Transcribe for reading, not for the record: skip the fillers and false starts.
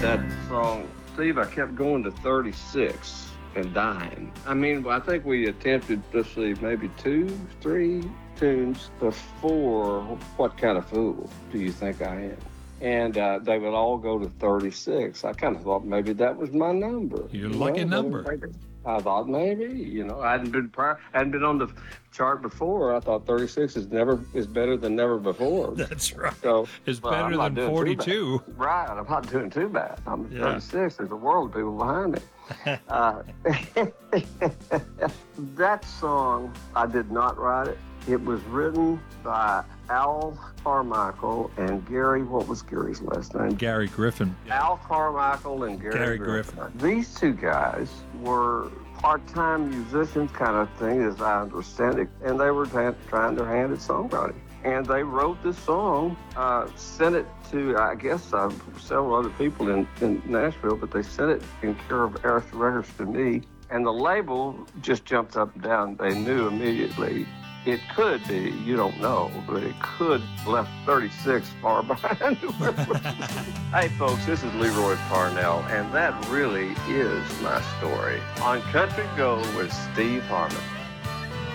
that song, Steve, I kept going to 36 and dying. I mean, I think we attempted, let's see, maybe 2, 3 tunes before What Kind of Fool Do You Think I Am? And they would all go to 36. I kind of thought maybe that was my number. Your lucky number. I thought maybe, I hadn't been on the chart before. I thought 36 is better than never before. That's right. So it's better than 42. Right. I'm not doing too bad. I'm 36. There's a world of people behind me. That song, I did not write it. It was written by Al Carmichael and Gary, what was Gary's last name? Gary Griffin. Al Carmichael and Gary Griffin. These two guys were part-time musicians kind of thing, as I understand it, and they were trying their hand at songwriting. And they wrote this song, sent it to, I guess, several other people in Nashville, but they sent it in care of Arista Records to me. And the label just jumped up and down. They knew immediately. It could be, you don't know, but it could have left 36 far behind. Hey, folks, this is Leroy Parnell, and that really is my story on Country Go with Steve Harmon.